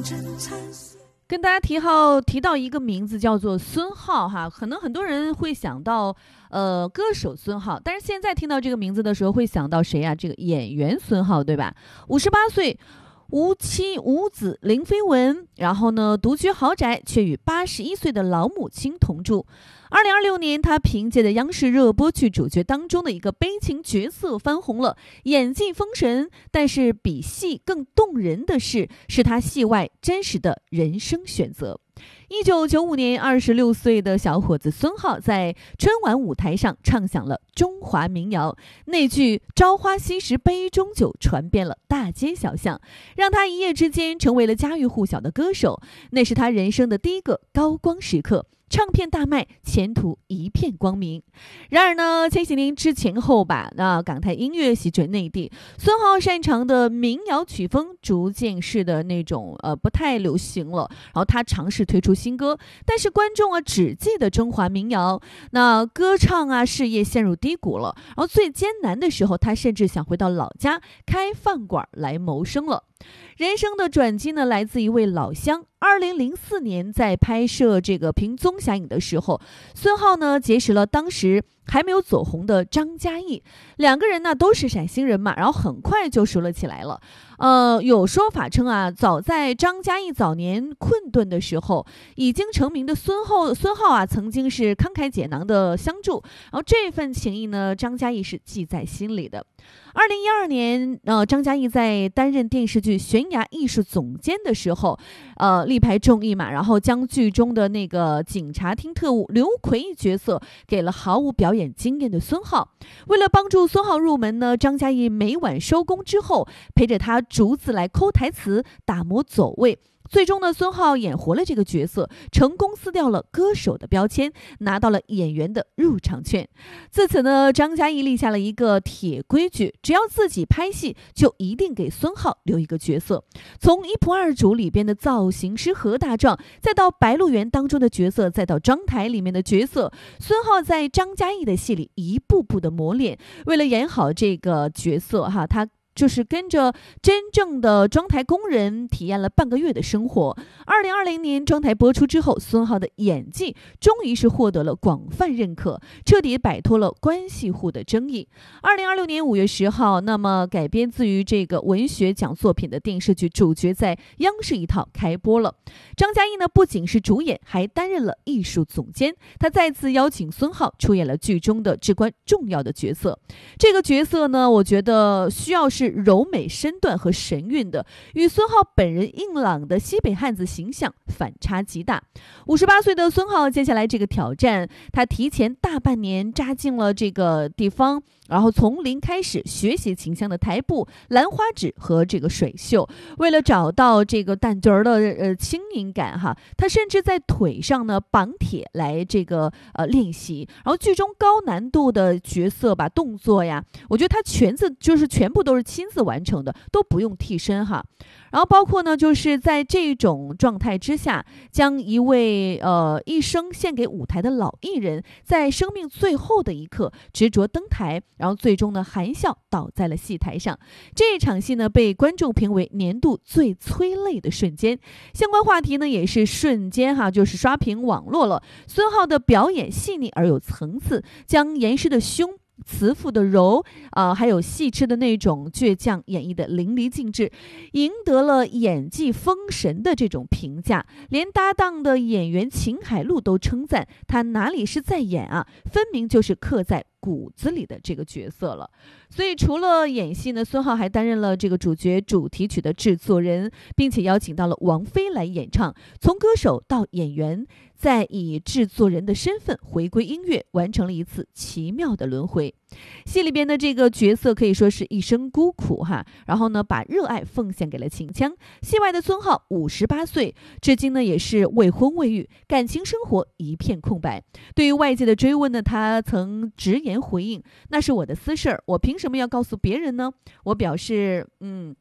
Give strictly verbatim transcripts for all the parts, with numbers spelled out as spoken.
跟大家提到提到一个名字叫做孙浩哈，可能很多人会想到呃歌手孙浩，但是现在听到这个名字的时候会想到谁啊？这个演员孙浩，对吧？五十八岁。无妻无子零绯闻，然后呢独居豪宅，却与八十一岁的老母亲同住。二零二六年，他凭借着央视热播剧主角当中的一个悲情角色翻红了，演技封神。但是比戏更动人的是，是他戏外真实的人生选择。一九九五年，二十六岁的小伙子孙浩在春晚舞台上唱响了中华民谣，那句“朝花夕拾杯中酒”传遍了大街小巷，让他一夜之间成为了家喻户晓的歌手。那是他人生的第一个高光时刻。唱片大卖，前途一片光明。然而呢，千禧年之前后吧，那港台音乐席卷内地，孙浩擅长的民谣曲风逐渐是的那种呃不太流行了。然后他尝试推出新歌，但是观众啊只记得中华民谣，那歌唱啊事业陷入低谷了。然后最艰难的时候，他甚至想回到老家开饭馆来谋生了。人生的转机呢，来自一位老乡。二零零四年，在拍摄这个《萍踪侠影》的时候，孙浩呢结识了当时还没有走红的张嘉译，两个人呢都是陕西人嘛，然后很快就熟了起来了。呃，有说法称啊，早在张嘉译早年困顿的时候，已经成名的孙浩孙浩啊，曾经是慷慨解囊的相助，然后这份情谊呢，张嘉译是记在心里的。二零一二年，呃，张嘉译在担任电视剧《悬崖艺术总监》的时候，呃，力排众议嘛，然后将剧中的那个警察厅特务刘奎角色给了毫无表演经验的孙浩。为了帮助孙浩入门呢，张嘉译每晚收工之后，陪着他逐字来抠台词，打磨走位。最终呢，孙浩演活了这个角色，成功撕掉了歌手的标签，拿到了演员的入场券。自此呢，张嘉译立下了一个铁规矩，只要自己拍戏，就一定给孙浩留一个角色。从一仆二主里边的造型师何大壮，再到白鹿原当中的角色，再到妆台里面的角色，孙浩在张嘉译的戏里一步步的磨练。为了演好这个角色哈，他就是跟着真正的妆台工人体验了半个月的生活。二零二零年妆台播出之后，孙浩的演技终于是获得了广泛认可，彻底摆脱了关系户的争议。二零二六年五月十号，那么改编自于这个文学奖作品的电视剧《主角》在央视一套开播了。张嘉译呢不仅是主演，还担任了艺术总监。他再次邀请孙浩出演了剧中的至关重要的角色。这个角色呢，我觉得需要是柔美身段和神韵的，与孙浩本人硬朗的西北汉子形象反差极大。五十八岁的孙浩接下来这个挑战，他提前大半年扎进了这个地方，然后从零开始学习秦腔的台步、兰花指和这个水袖。为了找到这个蛋卷的呃轻盈感哈，他甚至在腿上呢绑铁来这个呃练习。然后剧中高难度的角色吧动作呀，我觉得他全自就是全部都是亲自完成的，都不用替身哈。然后包括呢，就是在这种状态之下，将一位呃一生献给舞台的老艺人，在生命最后的一刻执着登台，然后最终呢含笑倒在了戏台上。这场戏呢被观众评为年度最催泪的瞬间，相关话题呢也是瞬间哈就是刷屏网络了。孙浩的表演细腻而有层次，将严师的凶、慈父的柔啊、呃，还有细致的那种倔强演绎的淋漓尽致，赢得了演技封神的这种评价。连搭档的演员秦海璐都称赞他哪里是在演啊，分明就是刻在骨子里的这个角色了。所以除了演戏呢，孙浩还担任了这个主角主题曲的制作人，并且邀请到了王菲来演唱。从歌手到演员，再以制作人的身份回归音乐，完成了一次奇妙的轮回。戏里边的这个角色可以说是一生孤苦哈，然后呢把热爱奉献给了秦腔。戏外的孙浩五十八岁，至今呢也是未婚未育，感情生活一片空白。对于外界的追问呢，他曾直言回应：“那是我的私事儿，我凭什么要告诉别人呢？”我表示，嗯。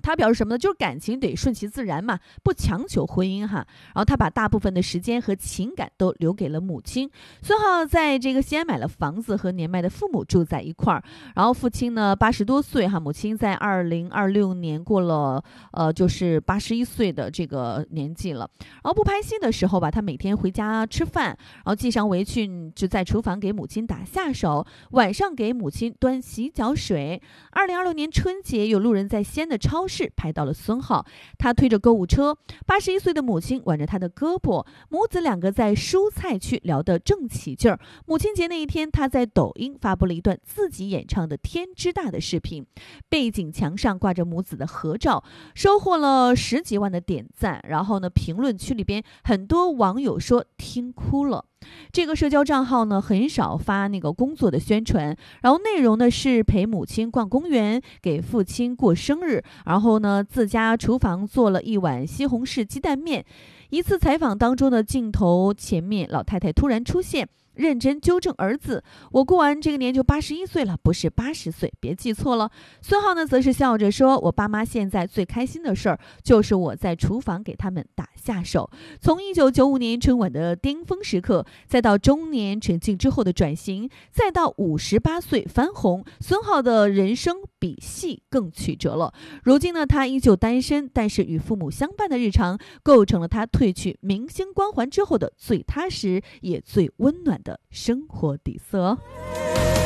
他表示什么呢？就是感情得顺其自然嘛，不强求婚姻哈。然后他把大部分的时间和情感都留给了母亲。孙浩在这个西安买了房子，和年迈的父母住在一块儿。然后父亲呢八十多岁哈，母亲在二零二六年过了呃就是八十一岁的这个年纪了。然后不拍戏的时候吧，他每天回家吃饭，然后系上围裙就在厨房给母亲打下手，晚上给母亲端洗脚水。二零二六年春节，有路人在西安的超市拍到了孙浩，他推着购物车，八十一岁的母亲挽着他的胳膊，母子两个在蔬菜区聊得正起劲儿。母亲节那一天，他在抖音发布了一段自己演唱的《天之大》的视频，背景墙上挂着母子的合照，收获了十几万的点赞。然后呢，评论区里边很多网友说听哭了。这个社交账号呢很少发那个工作的宣传，然后内容呢是陪母亲逛公园，给父亲过生日，然后呢自家厨房做了一碗西红柿鸡蛋面。一次采访当中的镜头前面，老太太突然出现，认真纠正儿子：“我过完这个年就八十一岁了，不是八十岁，别记错了。”孙浩呢，则是笑着说：“我爸妈现在最开心的事儿，就是我在厨房给他们打下手。”从一九九五年春晚的巅峰时刻，再到中年沉静之后的转型，再到五十八岁翻红，孙浩的人生比戏更曲折了。如今呢，他依旧单身，但是与父母相伴的日常，构成了他褪去明星光环之后的最踏实也最温暖的生活底色。